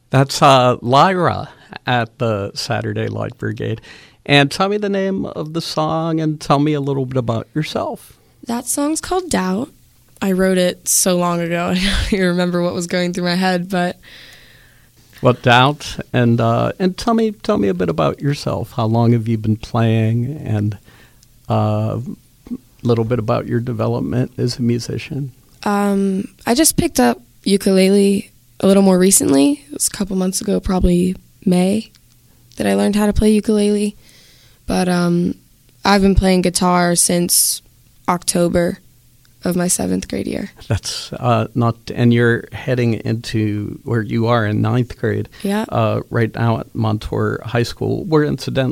That's Lyra at the Saturday Light Brigade. And tell me the name of the song and tell me a little bit about yourself. That song's called Doubt. I wrote it so long ago, I don't even remember what was going through my head, but... Well, Doubt, and tell me a bit about yourself. How long have you been playing, and a little bit about your development as a musician? I just picked up ukulele a little more recently. It was a couple months ago, probably May, that I learned how to play ukulele. But I've been playing guitar since October of my 7th grade year. That's and you're heading into, where you are in 9th grade. Yeah. Right now at Montour High School. We're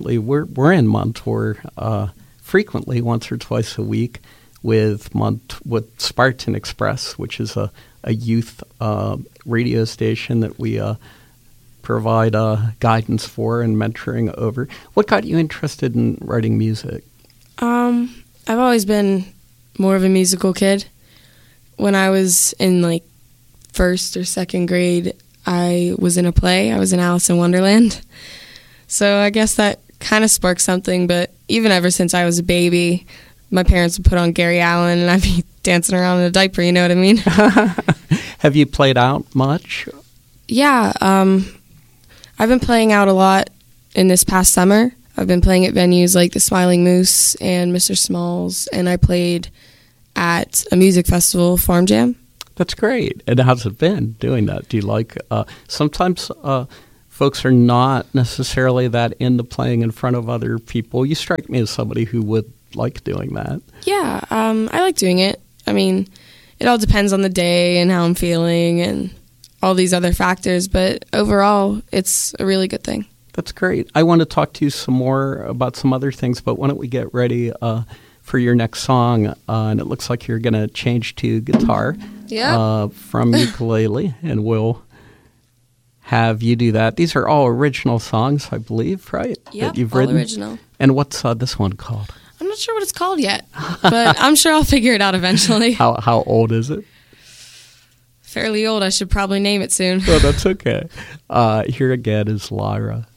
in Montour frequently, once or twice a week, with Spartan Express, which is a youth radio station that we provide guidance for and mentoring over. What got you interested in writing music? I've always been more of a musical kid. When I was in 1st or 2nd grade, I was in a play. I was in Alice in Wonderland. So I guess that kind of sparked something, but even ever since I was a baby, my parents would put on Gary Allan and I'd be dancing around in a diaper, you know what I mean? Have you played out much? Yeah, I've been playing out a lot in this past summer. I've been playing at venues like the Smiling Moose and Mr. Smalls, and I played at a music festival, Farm Jam. That's great. And how's it been doing that? Do you like, sometimes folks are not necessarily that into playing in front of other people. You strike me as somebody who would like doing that. Yeah, I like doing it. I mean, it all depends on the day and how I'm feeling and all these other factors, but overall, it's a really good thing. That's great. I want to talk to you some more about some other things, but why don't we get ready for your next song? And it looks like you're going to change to guitar from ukulele, and we'll have you do that. These are all original songs, I believe, right? Yep, that you've all written? original. And what's this one called? I'm not sure what it's called yet, but I'm sure I'll figure it out eventually. How old is it? Fairly old. I should probably name it soon. Well, that's okay. Here again is Lyra.